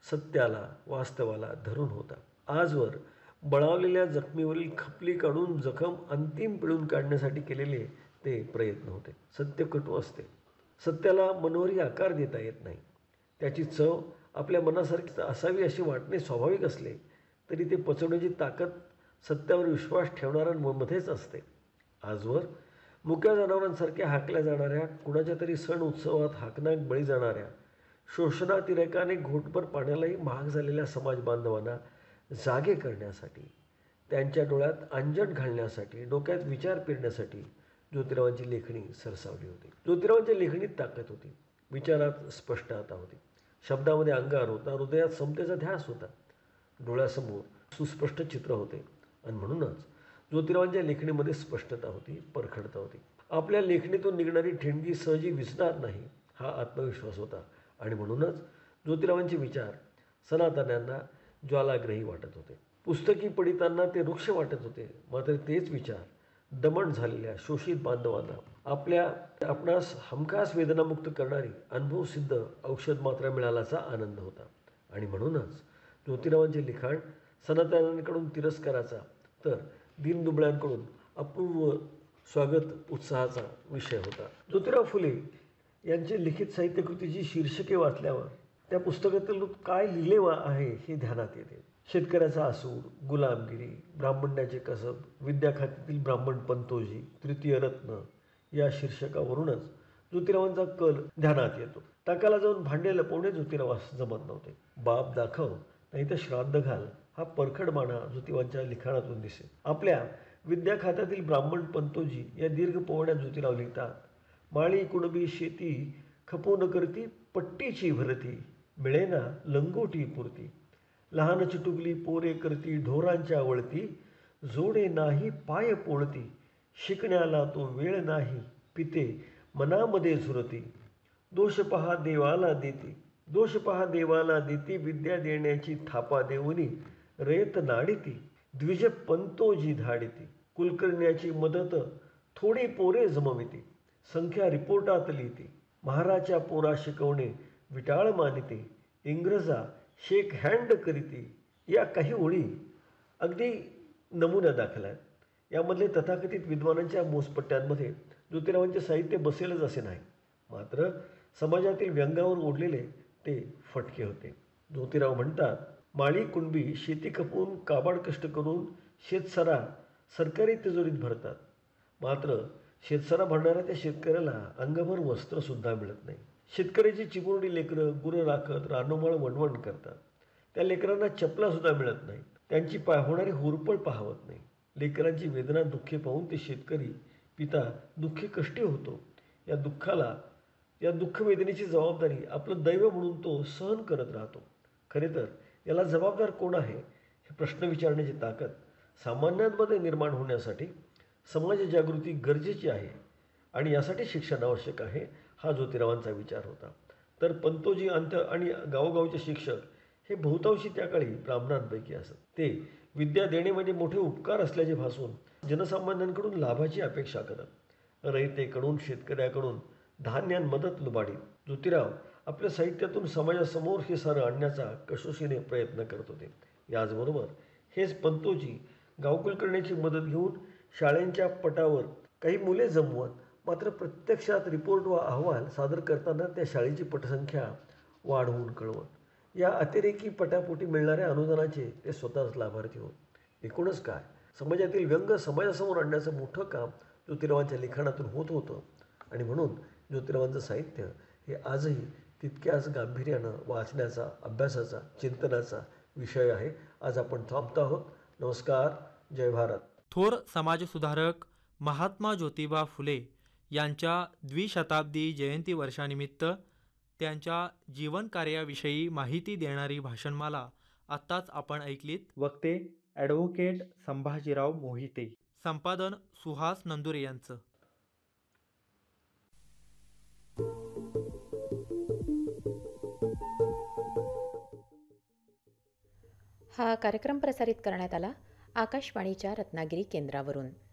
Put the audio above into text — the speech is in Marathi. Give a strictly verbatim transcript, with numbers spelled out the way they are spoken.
सत्याला, वास्तवाला धरून होता. आजवर बळावलेल्या जखमीवरील खपली काढून जखम अंतिम पिळून काढण्यासाठी केलेले ते प्रयत्न होते. सत्य कटू असते. सत्याला मनोहरी आकार देता येत नाही. त्याची चव आपल्या मनासारखी असावी अशी वाटणे स्वाभाविक असले तरी ते पचवण्याची ताकद सत्यावर विश्वास ठेवणाऱ्यांमध्येच असते. आजवर मुक्या जनावरांसारख्या हाकल्या जाणाऱ्या, कुणाच्या तरी सण उत्सवात हाकनाक बळी जाणाऱ्या, शोषणातिरेकाने घोटभर पाण्यालाही महाग झालेल्या समाज बांधवांना जागे करण्यासाठी, त्यांच्या डोळ्यात अंजन घालण्यासाठी, डोक्यात विचार पेरण्यासाठी ज्योतिरावांची लेखणी सरसावली होती. ज्योतिरावांच्या लेखणीत ताकद होती, विचारात स्पष्टता होती, शब्दामध्ये अंगार होता, हृदयात समतेचा ध्यास होता, डोळ्यासमोर सुस्पष्ट चित्र होते. आणि म्हणूनच ज्योतिरावांच्या लेखणीमध्ये स्पष्टता होती, परखडता होती. आपल्या लेखणीतून निघणारी ठिणगी सहजी विसणार नाही हा आत्मविश्वास होता. आणि म्हणूनच ज्योतिरावांचे विचार सनातन्यांना ज्वालाग्रही वाटत होते. पुस्तकी पडितांना ते वृक्ष वाटत होते. मात्र तेच विचार दमन झालेल्या शोषित बांधवांना आपल्या आपणास हमखास वेदनामुक्त करणारी अनुभवसिद्ध औषध मात्रा मिळाल्याचा आनंद होता. आणि म्हणूनच ज्योतिरावांचे लिखाण सनातन्यांकडून तिरस्काराचा तर दीनदुबळ्यांकडून अपूर्व स्वागत उत्साहाचा विषय होता. ज्योतिराव फुले यांचे लिखित साहित्यकृतीची शीर्षके वाचल्यावर त्या पुस्तकातील काय लिहिले आहे हे ध्यानात येते. शेतकऱ्याचा आसूड, गुलामगिरी, ब्राह्मण्याचे कसब, विद्याखात्यातील ब्राह्मण पंतोजी, तृतीय रत्न या शीर्षकावरूनच ज्योतिरावांचा कल ध्यानात येतो. टाकाला जाऊन भांडे लपवणे ज्योतिरावास जमत नव्हते. बाप दाखव नाही तर श्राद्ध घाल हा परखडपणा ज्योतिरावांच्या लिखाणातून दिसे. आपल्या विद्याखात्यातील ब्राह्मण पंतोजी या दीर्घ पोवाड्यात ज्योतिराव लिहितात. माळी कुणबी शेती खपो न करती पट्टीची भरती, मिळेना लंगोटी पुरती, लहान चिटुकली पोरे करती ढोरांच्या वळती, जोडे नाही पाय पोळती, शिकण्याला तो वेळ नाही पिते मनामध्ये झुरती, दोष पहा देवाला देती, दोष पहा देवाला देती, विद्या देण्याची थापा देऊनी रेत नाडिती, द्विज पंतोजी धाडिती, कुलकर्ण्याची मदत थोडी पोरे जमविती, संख्या रिपोर्टात लिहिती, महाराच्या पोरा शिकवणे विटाळ मानिते, इंग्रजा शेक हँड करीती. या काही ओळी अगदी नमुन्या दाखल आहेत. यामधले तथाकथित विद्वानांच्या मोजपट्ट्यांमध्ये ज्योतिरावांचे साहित्य बसेलच असे नाही. मात्र समाजातील व्यंगावर ओढलेले ते फटके होते. ज्योतिराव म्हणतात, माळी कुणबी शेती खपून काबाड कष्ट करून शेतसरा सरकारी तिजोरीत भरतात. मात्र शेतसरा भरणाऱ्या त्या शेतकऱ्याला अंगभर वस्त्रसुद्धा मिळत नाही. शेतकऱ्याची चिमुरडी लेकरं गुरं राखत रानोमाळ वणवण करतात. त्या लेकरांना चपलासुद्धा मिळत नाही. त्यांची पाय होणारी हुरपळ पाहावत नाही. लेकरांची वेदना दुःखे पाहून ते शेतकरी पिता दुःखी कष्टी होतो. या दुःखाला या दुःखवेदनेची जबाबदारी आपलं दैव म्हणून तो सहन करत राहतो. खरे तर याला जबाबदार कोण आहे हे प्रश्न विचारण्याची ताकद सामान्यांमध्ये निर्माण होण्यासाठी समाज जागृती गरजेची आहे आणि यासाठी शिक्षण आवश्यक आहे हा ज्योतिरावांचा विचार होता. तर पंतोजी अंत आणि गावोगावचे शिक्षक हे बहुतांशी त्या काळी ब्राह्मणांपैकी असत. ते विद्या देणे म्हणजे मोठे उपकार असल्याचे भासून जनसामान्यांकडून लाभाची अपेक्षा करत रयतेकडून शेतकऱ्याकडून धान्यान मदत लुबाडीत. ज्योतिराव आपल्या साहित्यातून समाजासमोर हे सारं आणण्याचा कसोशीने प्रयत्न करत होते. याचबरोबर हेच पंतोजी गावकुल करण्याची मदत घेऊन शाळेंच्या पटावर काही मुले जमवत मात्र प्रत्यक्षात रिपोर्ट व अहवाल सादर करताना त्या शाळेची पटसंख्या वाढवून कळवत. या अतिरेकी पटापोटी मिळणाऱ्या अनुदानाचे ते स्वतःच लाभार्थी होत. एकूणच काय, समाजातील व्यंग समाजासमोर आणण्याचं मोठं काम ज्योतिरावांच्या लिखाणातून होत होतं. आणि म्हणून ज्योतिरावांचं साहित्य हे आजही तितक्याच गांभीर्यानं वाचण्याचा, अभ्यासाचा, चिंतनाचा विषय आहे. आज आपण थांबतो आहोत. नमस्कार. जय भारत. थोर समाजसुधारक महात्मा ज्योतिबा फुले यांच्या द्विशताब्दी जयंती वर्षानिमित्त त्यांच्या जीवनकार्याविषयी माहिती देणारी भाषणमाला आत्ताच आपण ऐकलीत. वक्ते ॲडव्होकेट संभाजीराव मोहिते, संपादन सुहास नंदुरे यांचं. हा कार्यक्रम प्रसारित करण्यात आला आकाशवाणीच्या रत्नागिरी केंद्रावरून.